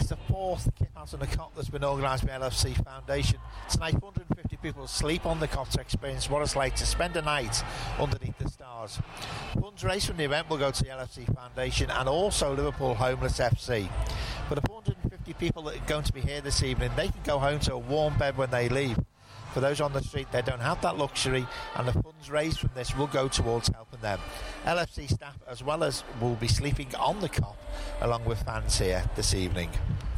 It's the fourth Kip Out on the Cop that's been organised by LFC Foundation. Tonight, 150 people sleep on the cop to experience what it's like to spend a night underneath the stars. Funds raised from the event will go to the LFC Foundation and also Liverpool Homeless FC. For the 450 people that are going to be here this evening, they can go home to a warm bed when they leave. For those on the street, they don't have that luxury, and the funds raised from this will go towards helping them. LFC staff as well as will be sleeping on the cop along with fans here this evening.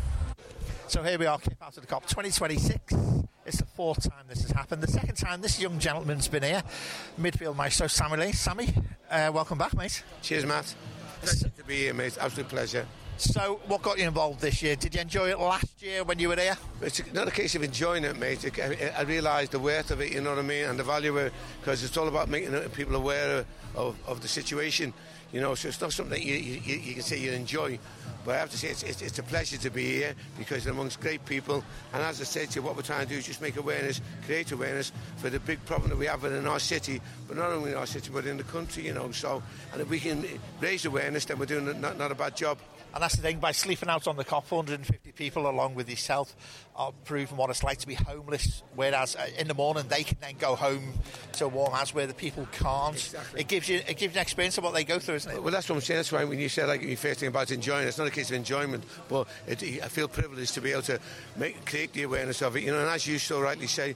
So here we are, Kip Out of the Cop 2026. It's the fourth time this has happened. The second time this young gentleman's been here, midfield maestro Sammy Lee. Sammy, welcome back, mate. Cheers, Matt. Pleasure to be here, mate. Absolute pleasure. So, what got you involved this year? Did you enjoy it last year when you were here? It's not a case of enjoying it, mate. I realised the worth of it, you know what I mean, and the value of it, because it's all about making people aware of the situation, you know, so it's not something that you can say you enjoy. But I have to say it's a pleasure to be here because they're amongst great people, and as I said to you, what we're trying to do is just make awareness, create awareness for the big problem that we have in our city, but not only in our city but in the country, you know. So, and if we can raise awareness, then we're doing not a bad job. And that's the thing, by sleeping out on the cop, 450 people along with yourself are proving what it's like to be homeless, whereas in the morning they can then go home to a warm house where the people can't. Exactly. It gives you an experience of what they go through, isn't it? Well, that's what I'm saying. That's why when you said like your first thing about enjoying it, it's not a case of enjoyment, but I feel privileged to be able to create the awareness of it, you know. And as you so rightly say,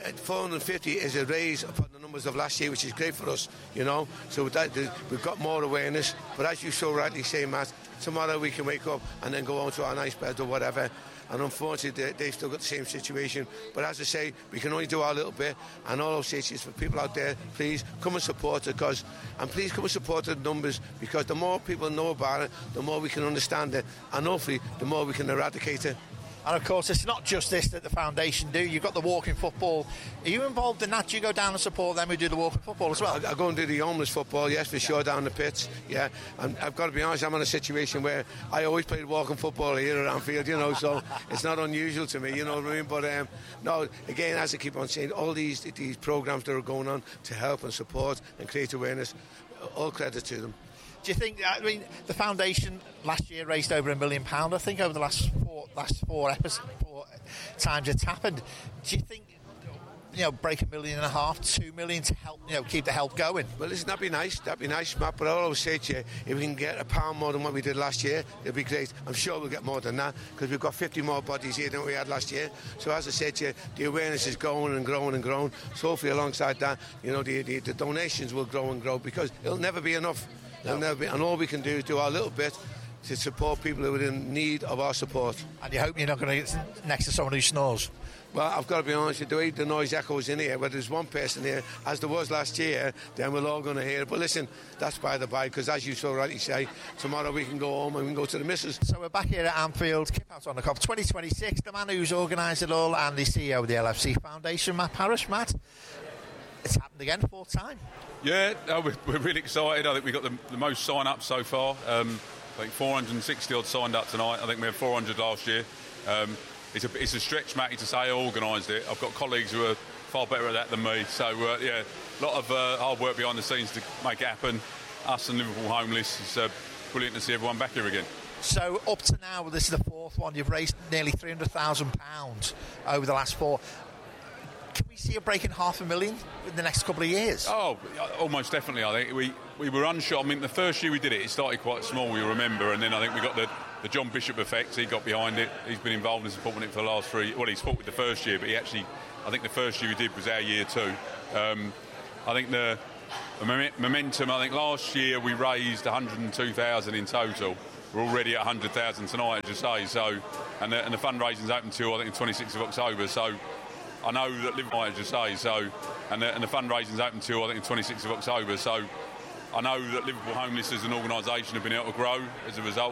450 is a raise upon the numbers of last year, which is great for us, you know. So with that, we've got more awareness. But as you so rightly say, Matt, tomorrow we can wake up and then go on to our nice bed or whatever. And unfortunately, they've still got the same situation. But as I say, we can only do our little bit. And all I'll say is for people out there, please come and support it. And please come and support the numbers, because the more people know about it, the more we can understand it. And hopefully, the more we can eradicate it. And of course, it's not just this that the foundation do. You've got the walking football. Are you involved in that? Do you go down and support them who do the walking football as well? I go and do the homeless football, yes, for sure, down the pitch, yeah. And I've got to be honest, I'm in a situation where I always played walking football here at Anfield, you know, so it's not unusual to me, you know what I mean? But no, again, as I keep on saying, all these programmes that are going on to help and support and create awareness, all credit to them. Do you think, I mean, the foundation last year raised over £1 million, I think, over the last four times it's happened. Do you think, you know, break £1.5 million, £2 million to help, you know, keep the help going? Well, listen, that'd be nice, Matt, but I'll always say to you, if we can get £1 more than what we did last year, it'd be great. I'm sure we'll get more than that, because we've got 50 more bodies here than we had last year. So as I said to you, the awareness is growing and growing and growing. So hopefully alongside that, you know, the donations will grow and grow, because it'll never be enough. And all we can do is do our little bit to support people who are in need of our support. And you hope you're not going to get next to someone who snores? Well, I've got to be honest with you, the noise echoes in here. Whether there's one person here, as there was last year, then we're all going to hear it. But listen, that's by the by, because as you so rightly say, tomorrow we can go home and we can go to the missus. So we're back here at Anfield, Kip Out on the Cop 2026. The man who's organised it all and the CEO of the LFC Foundation, Matt Parrish. Matt, it's happened again, fourth time. Yeah, we're really excited. I think we got the most sign-ups so far. I think 460 odd signed up tonight. I think we had 400 last year. It's a stretch, Matty, to say I organised it. I've got colleagues who are far better at that than me. So, yeah, a lot of hard work behind the scenes to make it happen. Us and Liverpool Homeless. It's brilliant to see everyone back here again. So, up to now, this is the fourth one. You've raised nearly £300,000 over the last four. Can we see a breaking $500,000 in the next couple of years? Oh, almost definitely. I think we were unsure. I mean, the first year we did it started quite small, we remember, and then I think we got the John Bishop effect. He got behind it. He's been involved in supporting it for the last 3. Well, he supported the first year, but I think the first year we did was our year too. I think the momentum. I think last year we raised 102,000 in total. We're already at 100,000 tonight, as you say. So, and the fundraising's open till I think the 26th of October. So, I know that Liverpool, as you say, and the fundraising's open till I think the 26th of October. So I know that Liverpool Homeless as an organisation have been able to grow as a result